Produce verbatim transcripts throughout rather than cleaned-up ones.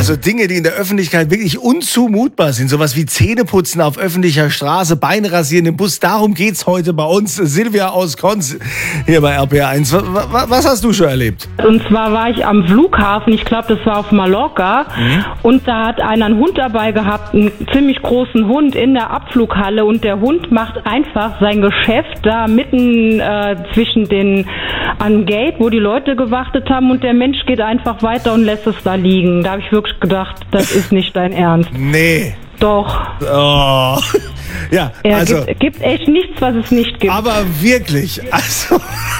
Also Dinge, die in der Öffentlichkeit wirklich unzumutbar sind. Sowas wie Zähneputzen auf öffentlicher Straße, Beine rasieren im Bus. Darum geht's heute bei uns. Silvia aus Konz hier bei R P R eins. Was hast du schon erlebt? Und zwar war ich am Flughafen, ich glaube, das war auf Mallorca. Mhm. Und da hat einer einen Hund dabei gehabt, einen ziemlich großen Hund in der Abflughalle. Und der Hund macht einfach sein Geschäft da mitten äh, zwischen den am Gate, wo die Leute gewartet haben. Und der Mensch geht einfach weiter und lässt es da liegen. Da habe ich wirklich gedacht, das ist nicht dein Ernst. Nee. Doch. Oh. Ja, er also. gibt, gibt echt nichts, was es nicht gibt. Aber wirklich, also.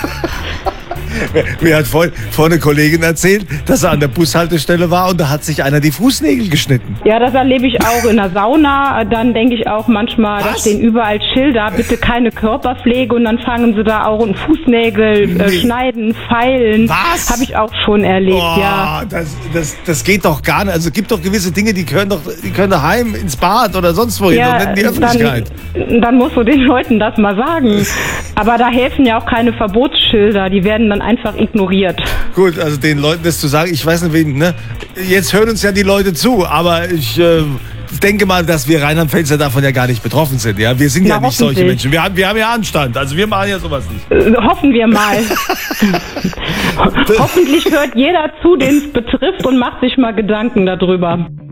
Mir hat vorhin vor eine Kollegin erzählt, dass er an der Bushaltestelle war und da hat sich einer die Fußnägel geschnitten. Ja, das erlebe ich auch in der Sauna. Dann denke ich auch manchmal, Was? da stehen überall Schilder, bitte keine Körperpflege, und dann fangen sie da auch Fußnägel Nee. äh, schneiden, feilen. Was? Habe ich auch schon erlebt, Oh, ja. das, das, das geht doch gar nicht. Also es gibt doch gewisse Dinge, die können doch, die können daheim ins Bad oder sonst wohin Ja, und nicht in die Öffentlichkeit. Dann, dann musst du den Leuten das mal sagen. Aber da helfen ja auch keine Verbotsschilder, die werden dann einfach ignoriert. Gut, also den Leuten das zu sagen, ich weiß nicht wen, ne? Jetzt hören uns ja die Leute zu, aber ich äh, denke mal, dass wir Rheinland-Pfälzer davon ja gar nicht betroffen sind. Ja, wir sind Na, ja nicht solche hoffentlich. Menschen. Wir haben, wir haben ja Anstand. Also wir machen ja sowas nicht. Äh, hoffen wir mal. Hoffentlich hört jeder zu, den es betrifft, und macht sich mal Gedanken darüber.